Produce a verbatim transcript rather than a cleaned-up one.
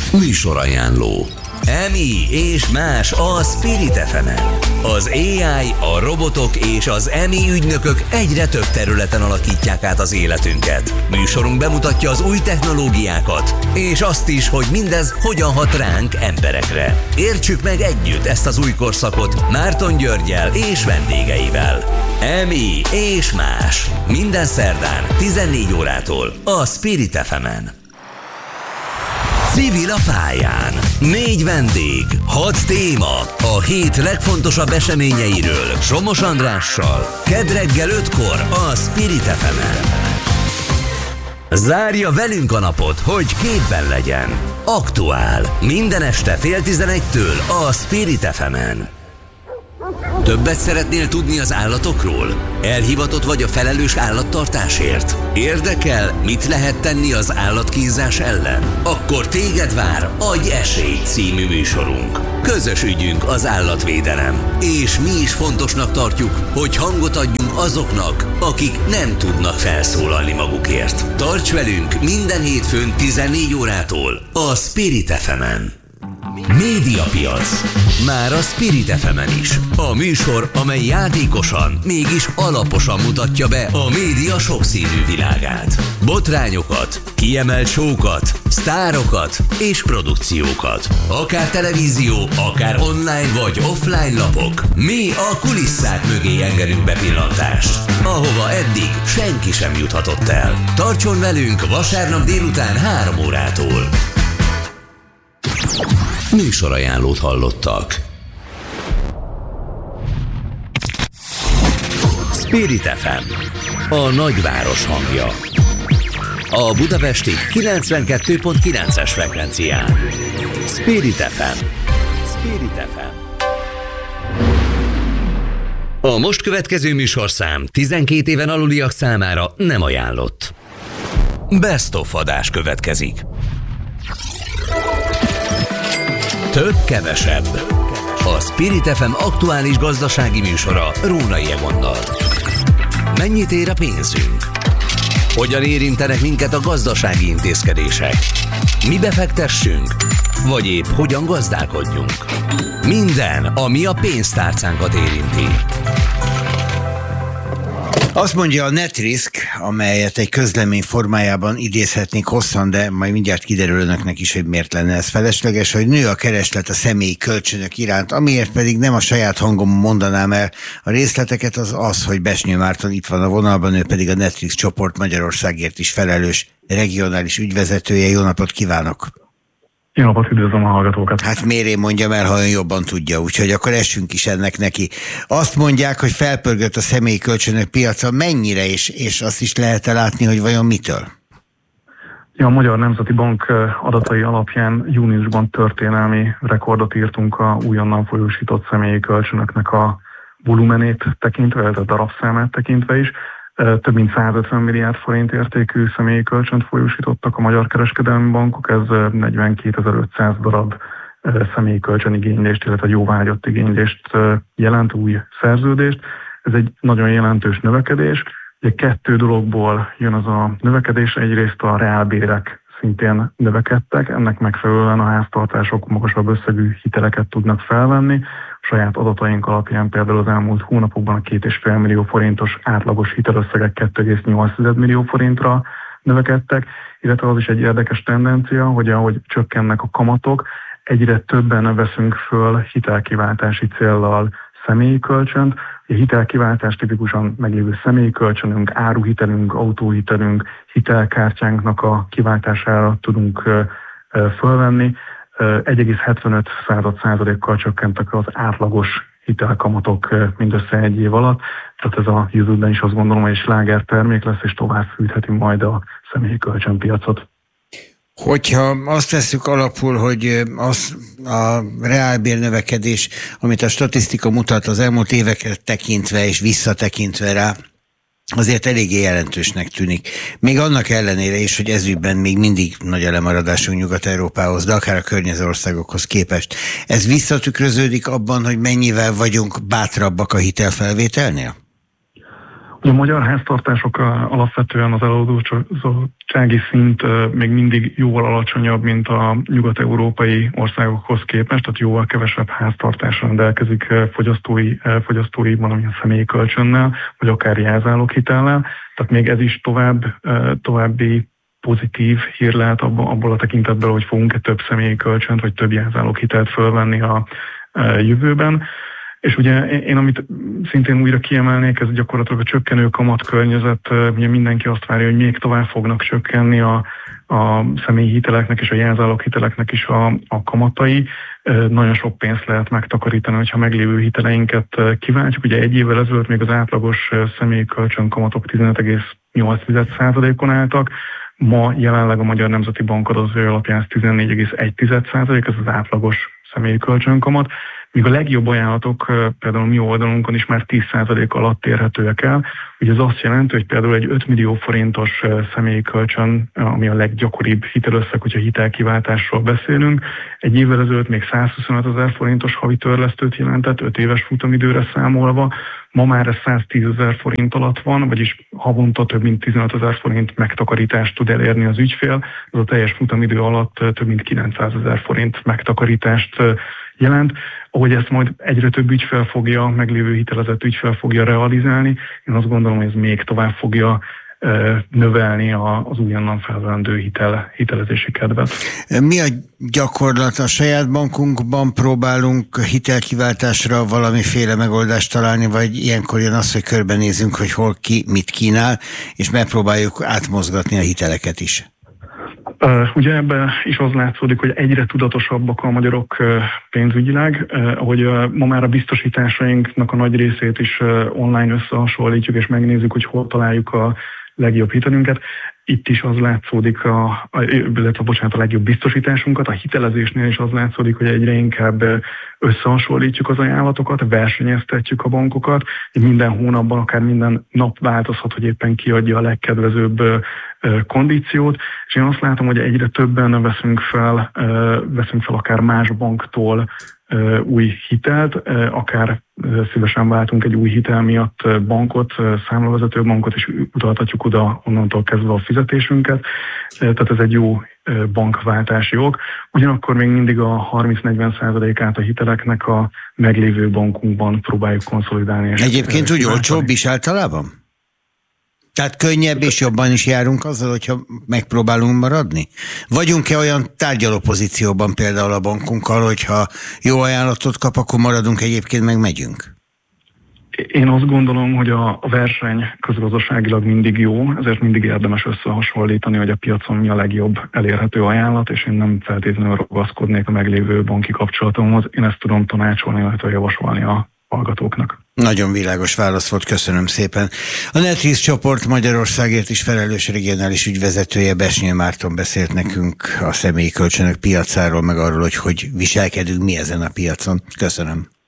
Műsorajánló. Emi és más a Spirit ef emen. Az á i, a robotok és az Emi ügynökök egyre több területen alakítják át az életünket. Műsorunk bemutatja az új technológiákat, és azt is, hogy mindez hogyan hat ránk emberekre. Értsük meg együtt ezt az új korszakot Márton Györggyel és vendégeivel. Emi és más. Minden szerdán tizennégy órától a Spirit ef emen. Civil a pályán. Négy vendég, hat téma. A hét legfontosabb eseményeiről Somos Andrással. Kedd reggel ötkor a Spirit ef emen. Zárja velünk a napot, hogy képben legyen. Aktuál. Minden este fél tizenegytől a Spirit ef emen. Többet szeretnél tudni az állatokról? Elhivatott vagy a felelős állattartásért? Érdekel, mit lehet tenni az állatkínzás ellen? Akkor téged vár Adj esélyt című műsorunk. Közös ügyünk az állatvédelem, és mi is fontosnak tartjuk, hogy hangot adjunk azoknak, akik nem tudnak felszólalni magukért. Tarts velünk minden hétfőn tizennégy órától a Spirit ef emen. Médiapiac. Már a Spirit ef emen is. A műsor, amely játékosan, mégis alaposan mutatja be a média sokszínű világát. Botrányokat, kiemelt show-kat, sztárokat és produkciókat. Akár televízió, akár online vagy offline lapok. Mi a kulisszák mögé engedünk bepillantást, ahova eddig senki sem juthatott el. Tartson velünk vasárnap délután három órától. Műsorajánlót hallottak. Spirit ef em, a nagyváros hangja. A budapesti kilencvenkettő pont kilences frekvencián. Spirit ef em. Spirit ef em. A most következő műsorszám tizenkét éven aluliak számára nem ajánlott. Best of adás következik. Több, kevesebb. A Spirit ef em aktuális gazdasági műsora Rónai Egonnal. Mennyit ér a pénzünk? Hogyan érintenek minket a gazdasági intézkedések? Mibe fektessünk? Vagy épp hogyan gazdálkodjunk? Minden, ami a pénztárcánkat érinti. Azt mondja a NetRisk, amelyet egy közlemény formájában idézhetnék hosszan, de majd mindjárt kiderül önöknek is, hogy miért lenne ez felesleges, hogy nő a kereslet a személyi kölcsönök iránt, amiért pedig nem a saját hangom mondanám el a részleteket, az az, hogy Besnyő Márton itt van a vonalban, ő pedig a NetRisk csoport Magyarországért is felelős regionális ügyvezetője. Jó napot kívánok! Jó napot, üdvözlöm a hallgatókat! Hát miért én mondjam el, ha ön jobban tudja, úgyhogy akkor essünk is ennek neki. Azt mondják, hogy felpörgött a személyi kölcsönök piaca, mennyire, és, és azt is lehet-e látni, hogy vajon mitől? Ja, a Magyar Nemzeti Bank adatai alapján júniusban történelmi rekordot írtunk a újonnan folyósított személyi kölcsönöknek a volumenét tekintve, tehát a darabszámát tekintve is. Több mint százötven milliárd forint értékű személyi kölcsönt folyósítottak a magyar kereskedelmi bankok, ez negyvenkétezer-ötszáz darab személyi kölcsönigénylést, illetve jóváhagyott igénylést jelent, új szerződést. Ez egy nagyon jelentős növekedés. Ugye kettő dologból jön az a növekedés, egyrészt a reálbérek szintén növekedtek, ennek megfelelően a háztartások magasabb összegű hiteleket tudnak felvenni. A saját adataink alapján például az elmúlt hónapokban a két egész öt millió forintos átlagos hitelösszegek két egész nyolc millió forintra növekedtek, illetve az is egy érdekes tendencia, hogy ahogy csökkennek a kamatok, egyre többen veszünk föl hitelkiváltási céllal személyi kölcsönt. A hitelkiváltás tipikusan meglévő személyi kölcsönünk, áruhitelünk, autóhitelünk, hitelkártyánknak a kiváltására tudunk fölvenni. egy egész hetvenöt százalékkal csökkentek az átlagos hitelkamatok mindössze egy év alatt. Tehát ez a jövőben is azt gondolom, hogy egy sláger termék lesz, és tovább fűtheti majd a személyi kölcsönpiacot. Hogyha azt vesszük alapul, hogy az a reálbér növekedés, amit a statisztika mutat az elmúlt éveket tekintve és visszatekintve rá, azért eléggé jelentősnek tűnik. Még annak ellenére is, hogy ezügyben még mindig nagy a lemaradásunk Nyugat-Európához, de akár a környező országokhoz képest. Ez visszatükröződik abban, hogy mennyivel vagyunk bátrabbak a hitelfelvételnél? A magyar háztartások alapvetően az eladósodottsági szint még mindig jóval alacsonyabb, mint a nyugat-európai országokhoz képest, tehát jóval kevesebb háztartás rendelkezik fogyasztói, fogyasztói valamilyen személyi kölcsönnel, vagy akár jelzáloghitellel, tehát még ez is tovább, további pozitív hír lehet abból a tekintetből, hogy fogunk-e több személyi kölcsönt, vagy több jelzáloghitelt fölvenni a jövőben. És ugye én, amit szintén újra kiemelnék, ez gyakorlatilag a csökkenő kamatkörnyezet, ugye mindenki azt várja, hogy még tovább fognak csökkenni a, a személyi hiteleknek és a jelzáloghiteleknek is a, a kamatai. Nagyon sok pénzt lehet megtakarítani, hogyha meglévő hiteleinket kiváltjuk. Ugye egy évvel ezelőtt még az átlagos személyi kölcsönkamatok tizenöt egész nyolc százalékon álltak, ma jelenleg a Magyar Nemzeti Bank adatai alapján ez tizennégy egész egy százalék, ez az átlagos személyi kölcsönkamat, míg a legjobb ajánlatok például a mi oldalunkon is már tíz százalék alatt érhetőek el. Ugye ez azt jelenti, hogy például egy öt millió forintos személyi kölcsön, ami a leggyakoribb hitelösszeg, hogyha hitelkiváltásról beszélünk, egy évvel ezelőtt még százhuszonöt ezer forintos havi törlesztőt jelentett, öt éves futamidőre számolva, ma már ez száztíz ezer forint alatt van, vagyis havonta több mint tizenöt ezer forint megtakarítást tud elérni az ügyfél, ez a teljes futamidő alatt több mint kilencszáz ezer forint megtakarítást jelent. Ahogy ezt majd egyre több ügyfél fogja, meglévő hitelezett ügyfél fogja realizálni, én azt gondolom, hogy ez még tovább fogja növelni az újonnan felvendő hitel, hitelezési kedvet. Mi a gyakorlat? A saját bankunkban próbálunk hitelkiváltásra valamiféle megoldást találni, vagy ilyenkor jön az, hogy körbenézünk, hogy hol ki mit kínál, és megpróbáljuk átmozgatni a hiteleket is? Uh, ugye ebben is az látszódik, hogy egyre tudatosabbak a magyarok uh, pénzügyileg, uh, ahogy uh, ma már a biztosításainknak a nagy részét is uh, online összehasonlítjuk, és megnézzük, hogy hol találjuk a legjobb hitelünket. Itt is az látszódik, a, a, illetve bocsánat, a legjobb biztosításunkat, a hitelezésnél is az látszódik, hogy egyre inkább összehasonlítjuk az ajánlatokat, versenyeztetjük a bankokat, minden hónapban, akár minden nap változhat, hogy éppen kiadja a legkedvezőbb kondíciót, és én azt látom, hogy egyre többen veszünk fel, veszünk fel akár más banktól új hitelt, akár szívesen váltunk egy új hitel miatt bankot, számlavezető bankot, és utaltatjuk oda onnantól kezdve a fizetésünket. Tehát ez egy jó bankváltási ok. Ugyanakkor még mindig a harminc-negyven százalékát a hiteleknek a meglévő bankunkban próbáljuk konszolidálni. Egyébként úgy olcsóbb is általában? Tehát könnyebb és jobban is járunk azzal, hogyha megpróbálunk maradni? Vagyunk-e olyan tárgyaló pozícióban például a bankunkkal, hogyha jó ajánlatot kap, akkor maradunk, egyébként meg megyünk? Én azt gondolom, hogy a verseny közgazdaságilag mindig jó, ezért mindig érdemes összehasonlítani, hogy a piacon mi a legjobb elérhető ajánlat, és én nem feltétlenül ragaszkodnék a meglévő banki kapcsolatomhoz. Én ezt tudom tanácsolni, illetve javasolni a hallgatóknak. Nagyon világos válasz volt, köszönöm szépen. A NetRisk csoport Magyarországért is felelős regionális ügyvezetője Besnyő Márton beszélt nekünk a személyi kölcsönök piacáról, meg arról, hogy hogy viselkedünk mi ezen a piacon. Köszönöm.